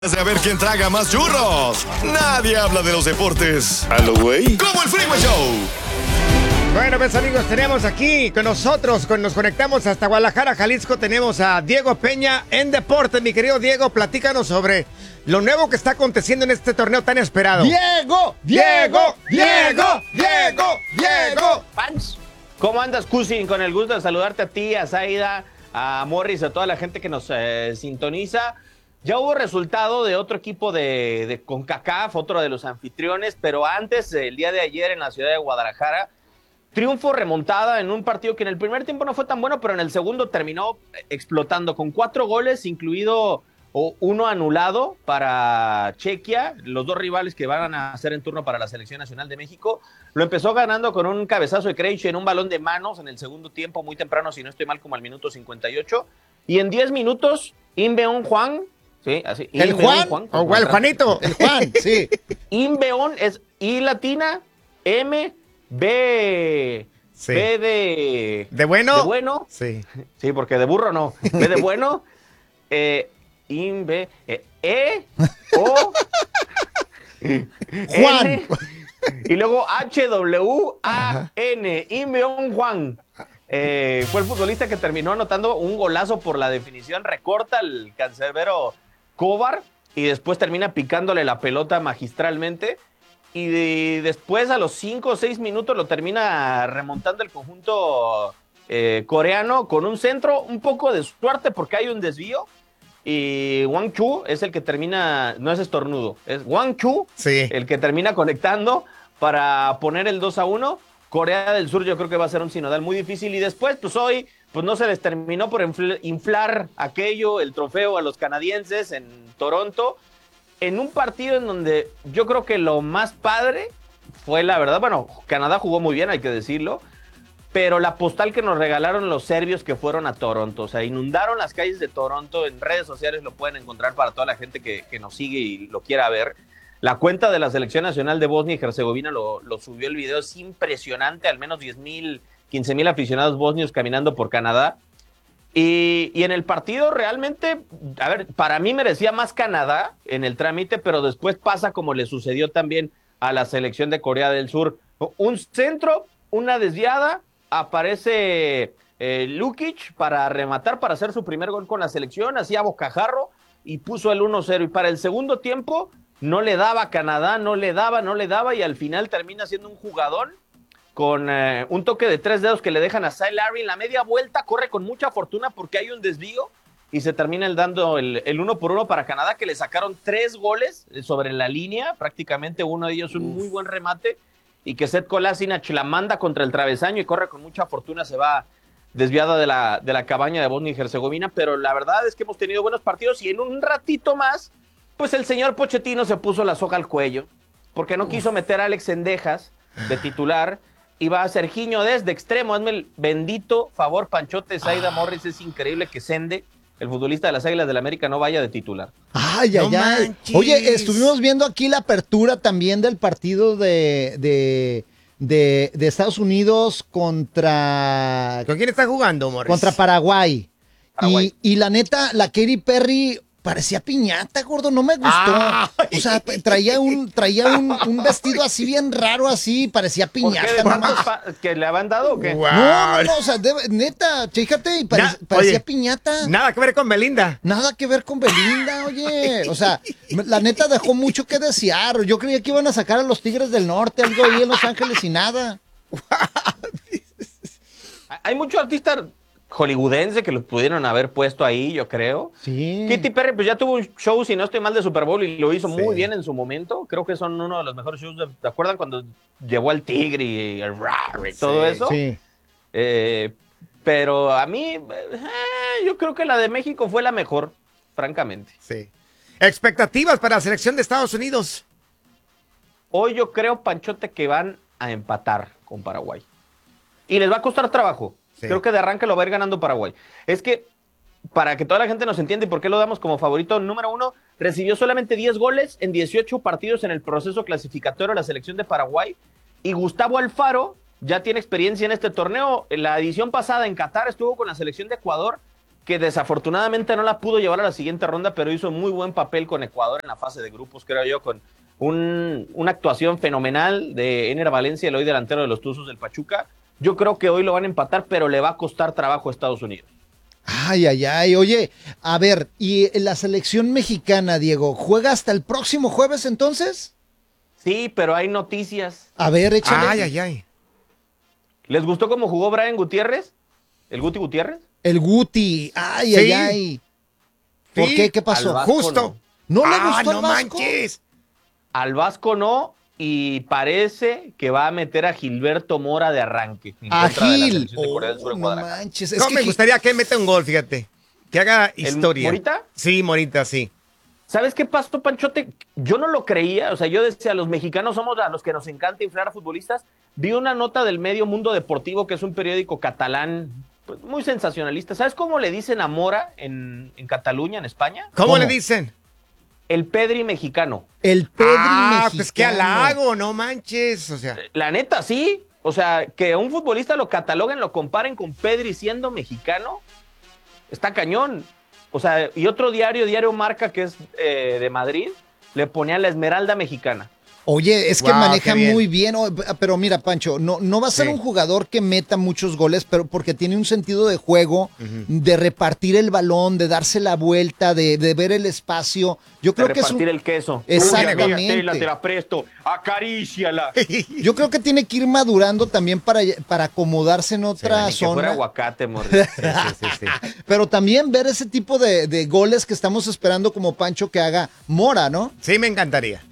De a ver quién traga más churros. Nadie habla de los deportes. ¿A lo güey? Como el Freeway Show. Bueno, pues amigos, tenemos aquí con nosotros, nos conectamos hasta Guadalajara, Jalisco, tenemos a Diego Peña en Deporte. Mi querido Diego, platícanos sobre lo nuevo que está aconteciendo en este torneo tan esperado. ¡Diego! Fans, ¿cómo andas, Cusin? Con el gusto de saludarte a ti, a Zaida, a Morris, a toda la gente que nos sintoniza. Ya hubo resultado de otro equipo de CONCACAF, otro de los anfitriones, pero antes, el día de ayer en la ciudad de Guadalajara, triunfo remontada en un partido que en el primer tiempo no fue tan bueno, pero en el segundo terminó explotando con 4 goles, incluido uno anulado para Chequia, los 2 rivales que van a hacer en turno para la Selección Nacional de México. Lo empezó ganando con un cabezazo de Krejci en un balón de manos en el segundo tiempo, muy temprano, si no estoy mal, como al minuto 58. Y en 10 minutos, Inbeon Juan, sí, así. ¿El Juan? O el Juanito. El Juan, sí. Inbeon es I latina, M, B, Sí. B ¿De bueno? de bueno. Sí. Sí, porque de burro no. B de bueno, O, Juan. N, y luego HWAN, Inbeon Juan. Fue el futbolista que terminó anotando un golazo por la definición, recorta el cancerbero Kovar y después termina picándole la pelota magistralmente. Y después a los 5 o 6 minutos lo termina remontando el conjunto coreano con un centro, un poco de suerte porque hay un desvío. Y Wang Chu es el que termina, no es estornudo, es Wang Chu, Sí. el que termina conectando para poner el 2-1. Corea del Sur yo creo que va a ser un sinodal muy difícil. Y después, pues hoy, pues no se les terminó por inflar aquello, el trofeo a los canadienses en Toronto, en un partido en donde yo creo que lo más padre fue, la verdad, bueno, Canadá jugó muy bien, hay que decirlo, pero la postal que nos regalaron los serbios que fueron a Toronto, o sea, inundaron las calles de Toronto, en redes sociales lo pueden encontrar para toda la gente que nos sigue y lo quiera ver. La cuenta de la Selección Nacional de Bosnia y Herzegovina lo subió el video, es impresionante, al menos 10,000, 15,000 aficionados bosnios caminando por Canadá. Y en el partido realmente, a ver, para mí merecía más Canadá en el trámite, pero después pasa como le sucedió también a la selección de Corea del Sur. Un centro, una desviada, aparece Lukic para rematar, para hacer su primer gol con la selección, hacía bocajarro y puso el 1-0. Y para el segundo tiempo no le daba a Canadá, no le daba, y al final termina siendo un jugadón con un toque de 3 dedos que le dejan a Cy Larry en la media vuelta, corre con mucha fortuna porque hay un desvío y se termina dando el 1-1 para Canadá, que le sacaron 3 goles sobre la línea, prácticamente uno de ellos un muy buen remate, y que Seth Kolasinac la manda contra el travesaño y corre con mucha fortuna, se va desviada de la cabaña de Bosnia y Herzegovina. Pero la verdad es que hemos tenido buenos partidos y en un ratito más, pues el señor Pochettino se puso la soga al cuello porque no quiso meter a Alex Cendejas de titular. Iba a Sergiño desde extremo. Hazme el bendito favor, Panchote, Zaida, Morris. Es increíble que Sende, el futbolista de las Águilas del América, no vaya de titular. Ay. manches. Oye, estuvimos viendo aquí la apertura también del partido de Estados Unidos contra ¿Con quién está jugando, Morris? Paraguay. Paraguay. Y la neta, la Katy Perry parecía piñata, gordo, no me gustó. O sea, traía un vestido así bien raro, así, parecía ¿Por qué? piñata. ¿De nomás. tantos que le habían dado o qué? Guau. No, o sea, neta, fíjate, parecía Oye, piñata. Nada que ver con Belinda. Nada que ver con Belinda, oye. O sea, la neta dejó mucho que desear. Yo creía que iban a sacar a los Tigres del Norte, algo ahí en Los Ángeles y nada. Hay muchos artistas hollywoodense que los pudieron haber puesto ahí, yo creo. Sí. Katy Perry pues ya tuvo un show, si no estoy mal, de Super Bowl y lo hizo Sí. muy bien en su momento. Creo que son uno de los mejores shows. ¿Te acuerdan cuando llevó al tigre y el rar y todo eso? Sí. Pero a mí, yo creo que la de México fue la mejor, francamente. Sí. Expectativas para la selección de Estados Unidos. Hoy yo creo, Panchote, que van a empatar con Paraguay. Y les va a costar trabajo. Sí. Creo que de arranque lo va a ir ganando Paraguay. Es que, para que toda la gente nos entienda y por qué lo damos como favorito, número 1, recibió solamente 10 goles en 18 partidos en el proceso clasificatorio de la selección de Paraguay. Y Gustavo Alfaro ya tiene experiencia en este torneo. En la edición pasada en Qatar estuvo con la selección de Ecuador que desafortunadamente no la pudo llevar a la siguiente ronda, pero hizo muy buen papel con Ecuador en la fase de grupos, creo yo, con una actuación fenomenal de Ener Valencia, el hoy delantero de los Tuzos del Pachuca. Yo creo que hoy lo van a empatar, pero le va a costar trabajo a Estados Unidos. Ay, ay, ay. Oye, a ver, ¿y la selección mexicana, Diego, juega hasta el próximo jueves entonces? Sí, pero hay noticias. A ver, échale. Ay, ay, ay. ¿Les gustó cómo jugó Brian Gutiérrez? ¿El Guti Gutiérrez? El Guti. Ay, Sí. ay, ay. ¿Por Sí, qué? ¿Qué pasó? al Vasco Justo. ¿No le gustó no al Vasco? manches. Al Vasco no, y parece que va a meter a Gilberto Mora de arranque. en A contra de la Gil. selección de Corea del Sur en No Guadalajara. manches. Es No, que me gustaría que meta un gol, fíjate. Que haga historia. Morita? Sí, Morita, sí. ¿Sabes qué pasó, Panchote? Yo no lo creía, o sea, yo decía, los mexicanos somos a los que nos encanta inflar a futbolistas. Vi una nota del medio Mundo Deportivo, que es un periódico catalán, pues, muy sensacionalista. ¿Sabes cómo le dicen a Mora en Cataluña, en España? ¿Cómo le dicen? El Pedri mexicano. el Pedri mexicano. Pues qué halago, no manches. O sea, La neta, sí. O sea, que a un futbolista lo cataloguen, lo comparen con Pedri siendo mexicano, está cañón. O sea, y otro Diario Marca, que es de Madrid, le ponía la Esmeralda mexicana. Oye, es que Wow, maneja qué bien. muy bien, pero mira, Pancho, no va a ser Sí. un jugador que meta muchos goles, pero porque tiene un sentido de juego, de repartir el balón, de darse la vuelta, de ver el espacio. Yo creo De que es repartir el queso. Exactamente. Uy, Tela, te la presto, acaríciala. yo creo que tiene que ir madurando también para acomodarse en otra Ni que fuera zona, aguacate, morri. sí. pero también ver ese tipo de goles que estamos esperando como Pancho que haga Mora, ¿no? Sí, me encantaría.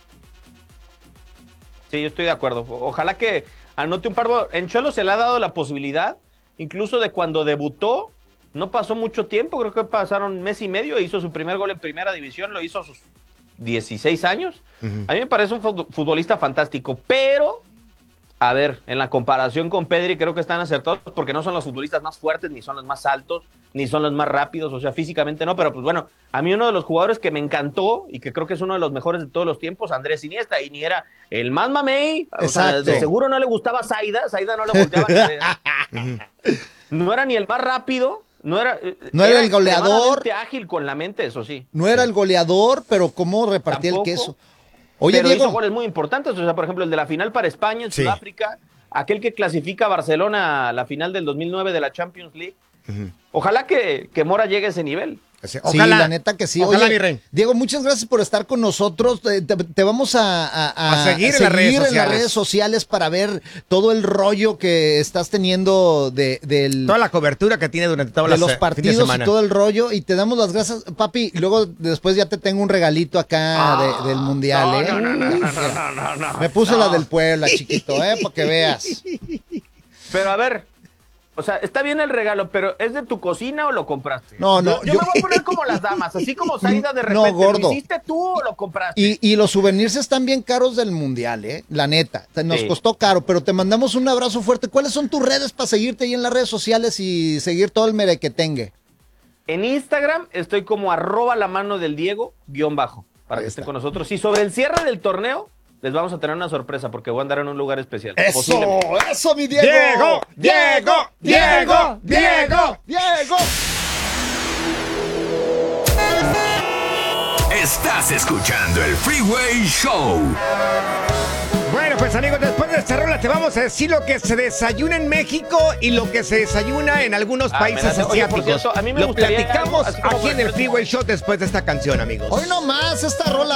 Sí, yo estoy de acuerdo. Ojalá que anote un par. En Cholo se le ha dado la posibilidad, incluso de cuando debutó, no pasó mucho tiempo, creo que pasaron mes y medio, hizo su primer gol en primera división, lo hizo a sus 16 años. A mí me parece un futbolista fantástico, pero, a ver, en la comparación con Pedri creo que están acertados porque no son los futbolistas más fuertes, ni son los más altos, ni son los más rápidos, o sea, físicamente no, pero pues bueno, a mí uno de los jugadores que me encantó y que creo que es uno de los mejores de todos los tiempos, Andrés Iniesta, y ni era el más mamey, o sea, Exacto. de seguro no le gustaba Zaida no le volteaba a ver. No era ni el más rápido, no era el goleador. extremadamente ágil con la mente, eso sí. No era el goleador, pero cómo repartía Tampoco. el queso. Oye, Pero hizo Diego, goles muy importantes, o sea, por ejemplo, el de la final para España en Sí. Sudáfrica, aquel que clasifica a Barcelona a la final del 2009 de la Champions League. Ojalá que Mora llegue a ese nivel. sí, Ojalá. la neta que sí. Ojalá, Oye, mi rey. Diego, muchas gracias por estar con nosotros. Te vamos a seguir en las redes en las sociales. redes sociales para ver todo el rollo que estás teniendo Toda la cobertura que tiene durante todos de los los fin de partidos y semana. todo el rollo. Y te damos las gracias, papi. Y luego después ya te tengo un regalito acá del Mundial, No. Me puse la del Puebla, chiquito, para que veas. Pero a ver, o sea, está bien el regalo, pero ¿es de tu cocina o lo compraste? No, no, Yo me voy a poner como las damas, así como Zaida de No, repente. gordo. ¿Lo hiciste tú o lo compraste? Y los souvenirs están bien caros del Mundial, la neta. Nos Sí. costó caro, pero te mandamos un abrazo fuerte. ¿Cuáles son tus redes para seguirte ahí en las redes sociales y seguir todo el merequetengue? En Instagram estoy como @lamanodel_Diego_ para Ahí que está. estén con nosotros. Y sobre el cierre del torneo, les vamos a tener una sorpresa porque voy a andar en un lugar especial. Posiblemente. ¡Eso, mi Diego! ¡Diego! Estás escuchando el Freeway Show. Bueno, pues amigos, después de esta rola te vamos a decir lo que se desayuna en México y lo que se desayuna en algunos países me late. Oye, por asiáticos. cierto, a mí me lo gustaría platicamos algo así como aquí en el por- Freeway Show después de esta canción, amigos. Hoy nomás esta rola